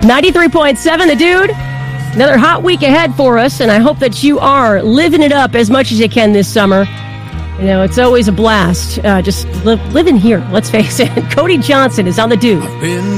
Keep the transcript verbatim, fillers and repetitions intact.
ninety-three point seven, The Dude. Another hot week ahead for us, and I hope that you are living it up as much as you can this summer. You know, it's always a blast uh, just li- living here, let's face it. Cody Johnson is on The Dude.